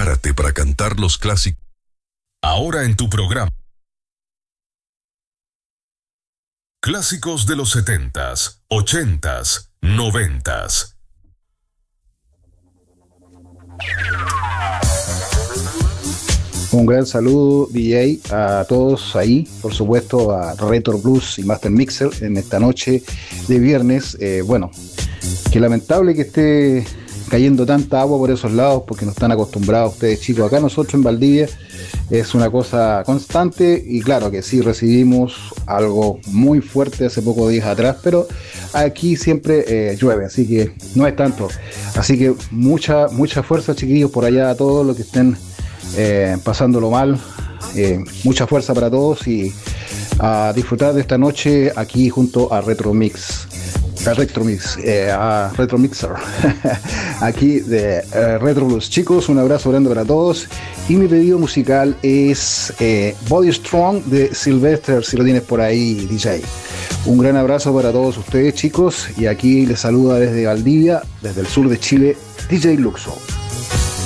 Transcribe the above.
Prepárate para cantar los clásicos. Ahora en tu programa. Clásicos de los 70s, 80s, 90s. Un gran saludo, DJ, a todos ahí, por supuesto a Retro Blues y Master Mixer en esta noche de viernes. Bueno, qué lamentable que esté cayendo tanta agua por esos lados, porque no están acostumbrados ustedes, chicos. Acá nosotros en Valdivia es una cosa constante, y claro que sí recibimos algo muy fuerte hace pocos días atrás, pero aquí siempre llueve, así que no es tanto. Así que mucha fuerza, chiquillos, por allá a todos los que estén pasándolo mal. Mucha fuerza para todos y a disfrutar de esta noche aquí junto a Retro Mixer aquí de Retro Blues. Chicos, un abrazo grande para todos y mi pedido musical es Body Strong de Sylvester, si lo tienes por ahí, DJ. Un gran abrazo para todos ustedes, chicos, y aquí les saluda desde Valdivia, desde el sur de Chile, DJ Luxo.